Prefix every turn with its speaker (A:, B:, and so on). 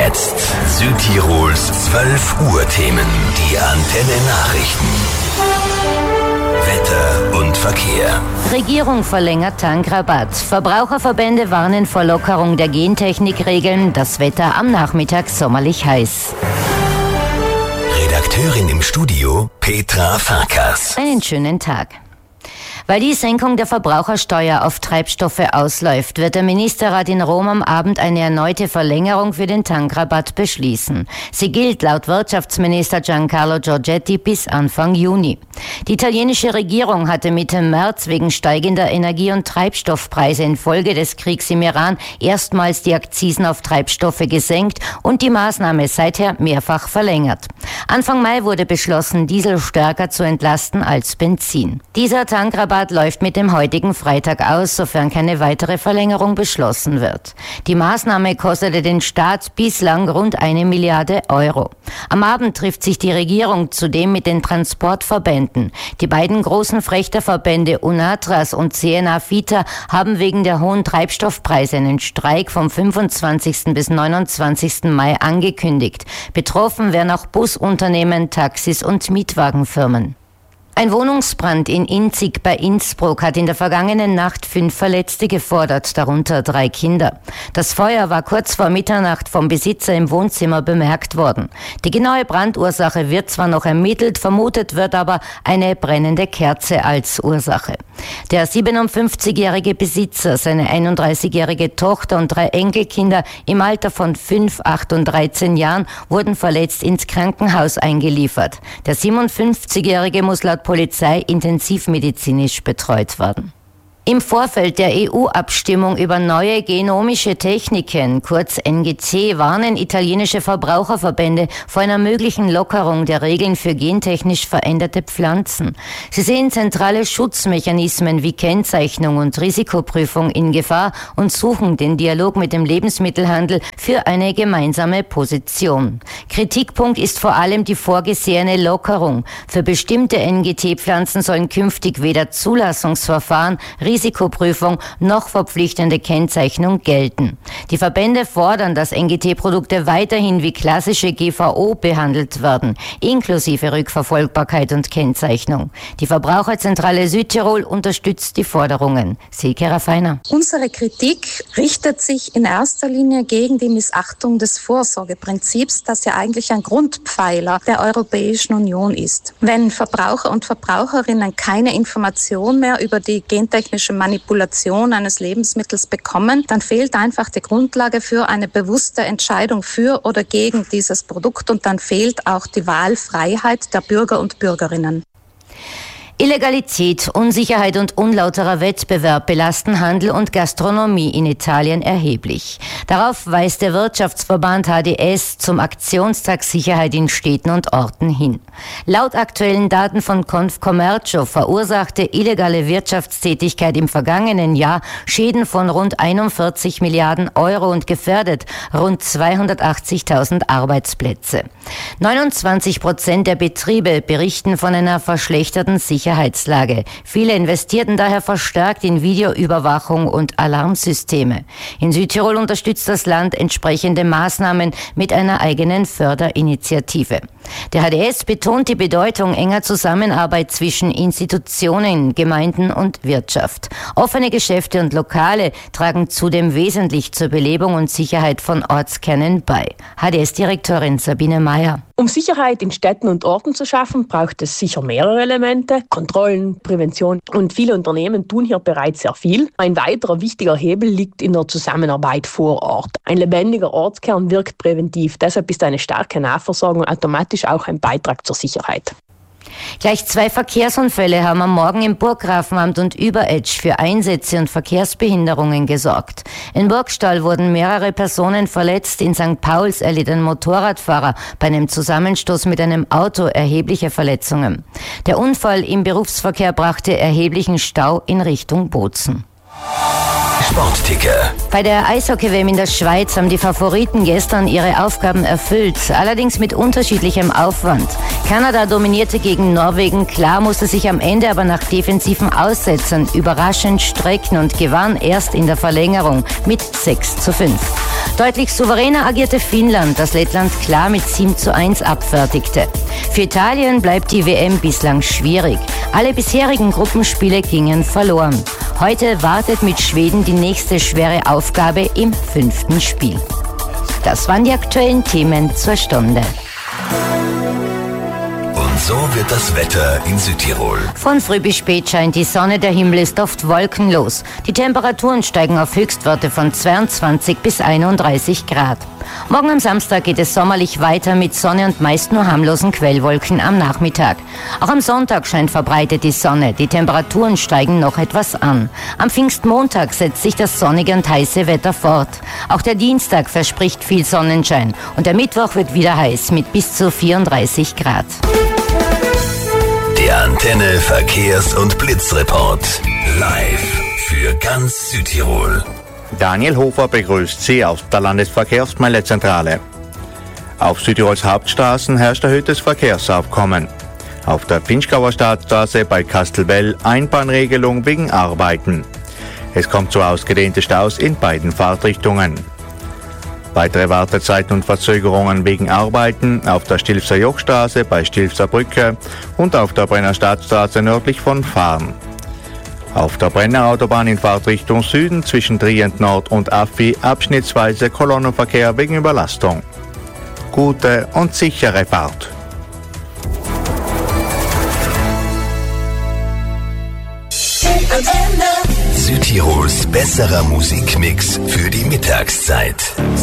A: jetzt Südtirols 12 Uhr Themen. Die Antenne Nachrichten. Wetter und Verkehr.
B: Regierung verlängert Tankrabatt. Verbraucherverbände warnen vor Lockerung der Gentechnikregeln. Das Wetter am Nachmittag sommerlich heiß.
A: Redakteurin im Studio Petra Farkas.
B: Einen schönen Tag. Weil die Senkung der Verbrauchersteuer auf Treibstoffe ausläuft, wird der Ministerrat in Rom am Abend eine erneute Verlängerung für den Tankrabatt beschließen. Sie gilt laut Wirtschaftsminister Giancarlo Giorgetti bis Anfang Juni. Die italienische Regierung hatte Mitte März wegen steigender Energie- und Treibstoffpreise infolge des Kriegs im Iran erstmals die Akzisen auf Treibstoffe gesenkt und die Maßnahme seither mehrfach verlängert. Anfang Mai wurde beschlossen, Diesel stärker zu entlasten als Benzin. Dieser Tankrabatt läuft mit dem heutigen Freitag aus, sofern keine weitere Verlängerung beschlossen wird. Die Maßnahme kostete den Staat bislang rund 1 Milliarde Euro. Am Abend trifft sich die Regierung zudem mit den Transportverbänden. Die beiden großen Frächterverbände UNATRAS und CNA-FITA haben wegen der hohen Treibstoffpreise einen Streik vom 25. bis 29. Mai angekündigt. Betroffen wären auch Busunternehmen, Taxis und Mietwagenfirmen. Ein Wohnungsbrand in Inzig bei Innsbruck hat in der vergangenen Nacht 5 Verletzte gefordert, darunter 3 Kinder. Das Feuer war kurz vor Mitternacht vom Besitzer im Wohnzimmer bemerkt worden. Die genaue Brandursache wird zwar noch ermittelt, vermutet wird aber eine brennende Kerze als Ursache. Der 57-jährige Besitzer, seine 31-jährige Tochter und 3 Enkelkinder im Alter von 5, 8 und 13 Jahren wurden verletzt ins Krankenhaus eingeliefert. Der 57-jährige muss laut Polizei intensivmedizinisch betreut werden. Im Vorfeld der EU-Abstimmung über neue genomische Techniken, kurz NGT, warnen italienische Verbraucherverbände vor einer möglichen Lockerung der Regeln für gentechnisch veränderte Pflanzen. Sie sehen zentrale Schutzmechanismen wie Kennzeichnung und Risikoprüfung in Gefahr und suchen den Dialog mit dem Lebensmittelhandel für eine gemeinsame Position. Kritikpunkt ist vor allem die vorgesehene Lockerung. Für bestimmte NGT-Pflanzen sollen künftig weder Zulassungsverfahren, Risikoprüfung noch verpflichtende Kennzeichnung gelten. Die Verbände fordern, dass NGT-Produkte weiterhin wie klassische GVO behandelt werden, inklusive Rückverfolgbarkeit und Kennzeichnung. Die Verbraucherzentrale Südtirol unterstützt die Forderungen. Silke Raffiner.
C: Unsere Kritik richtet sich in erster Linie gegen die Missachtung des Vorsorgeprinzips, das ja eigentlich ein Grundpfeiler der Europäischen Union ist. Wenn Verbraucher und Verbraucherinnen keine Information mehr über die gentechnische Manipulation eines Lebensmittels bekommen, dann fehlt einfach die Grundlage für eine bewusste Entscheidung für oder gegen dieses Produkt und dann fehlt auch die Wahlfreiheit der Bürger und Bürgerinnen.
B: Illegalität, Unsicherheit und unlauterer Wettbewerb belasten Handel und Gastronomie in Italien erheblich. Darauf weist der Wirtschaftsverband HDS zum Aktionstag Sicherheit in Städten und Orten hin. Laut aktuellen Daten von Confcommercio verursachte illegale Wirtschaftstätigkeit im vergangenen Jahr Schäden von rund 41 Milliarden Euro und gefährdet rund 280.000 Arbeitsplätze. 29% der Betriebe berichten von einer verschlechterten Sicherheitslage. Viele investierten daher verstärkt in Videoüberwachung und Alarmsysteme. In Südtirol unterstützt das Land entsprechende Maßnahmen mit einer eigenen Förderinitiative. Der HDS betont die Bedeutung enger Zusammenarbeit zwischen Institutionen, Gemeinden und Wirtschaft. Offene Geschäfte und Lokale tragen zudem wesentlich zur Belebung und Sicherheit von Ortskernen bei. HDS-Direktorin Sabine Meyer.
D: Um Sicherheit in Städten und Orten zu schaffen, braucht es sicher mehrere Elemente. Kontrollen, Prävention und viele Unternehmen tun hier bereits sehr viel. Ein weiterer wichtiger Hebel liegt in der Zusammenarbeit vor Ort. Ein lebendiger Ortskern wirkt präventiv. Deshalb ist eine starke Nahversorgung automatisch auch ein Beitrag zur Sicherheit.
B: Gleich 2 Verkehrsunfälle haben am Morgen im Burggrafenamt und Überetsch für Einsätze und Verkehrsbehinderungen gesorgt. In Burgstall wurden mehrere Personen verletzt. In St. Pauls erlitt ein Motorradfahrer bei einem Zusammenstoß mit einem Auto erhebliche Verletzungen. Der Unfall im Berufsverkehr brachte erheblichen Stau in Richtung Bozen.
A: Sportticker.
B: Bei der Eishockey-WM in der Schweiz haben die Favoriten gestern ihre Aufgaben erfüllt, allerdings mit unterschiedlichem Aufwand. Kanada dominierte gegen Norwegen, klar musste sich am Ende aber nach defensiven Aussetzern überraschend strecken und gewann erst in der Verlängerung mit 6:5. Deutlich souveräner agierte Finnland, das Lettland klar mit 7:1 abfertigte. Für Italien bleibt die WM bislang schwierig. Alle bisherigen Gruppenspiele gingen verloren. Heute wartet mit Schweden die nächste schwere Aufgabe im 5. Spiel. Das waren die aktuellen Themen zur Stunde.
A: Und so wird das Wetter in Südtirol.
B: Von früh bis spät scheint die Sonne, der Himmel ist oft wolkenlos. Die Temperaturen steigen auf Höchstwerte von 22 bis 31 Grad. Morgen am Samstag geht es sommerlich weiter mit Sonne und meist nur harmlosen Quellwolken am Nachmittag. Auch am Sonntag scheint verbreitet die Sonne. Die Temperaturen steigen noch etwas an. Am Pfingstmontag setzt sich das sonnige und heiße Wetter fort. Auch der Dienstag verspricht viel Sonnenschein. Und der Mittwoch wird wieder heiß mit bis zu 34 Grad.
A: Der Antenne Verkehrs- und Blitzreport. Live für ganz Südtirol.
E: Daniel Hofer begrüßt Sie aus der Landesverkehrsmeldezentrale. Auf Südtirols Hauptstraßen herrscht erhöhtes Verkehrsaufkommen. Auf der Pinchgauer Stadtstraße bei Kastelbell Einbahnregelung wegen Arbeiten. Es kommt zu ausgedehnten Staus in beiden Fahrtrichtungen. Weitere Wartezeiten und Verzögerungen wegen Arbeiten auf der Stilfser Jochstraße bei Stilfser Brücke und auf der Brenner Stadtstraße nördlich von Fahren. Auf der Brenner Autobahn in Fahrtrichtung Süden zwischen Trient Nord und Affi abschnittsweise Kolonnenverkehr wegen Überlastung. Gute und sichere Fahrt.
A: Südtirols besserer Musikmix für die Mittagszeit.